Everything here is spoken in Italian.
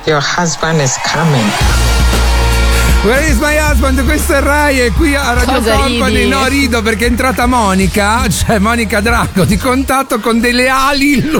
Your husband is coming. Where is my husband? Questo è Rai e qui a Radio Cosa Company. ridi? No, rido perché è entrata Monica, cioè Monica Drago, di contatto con delle ali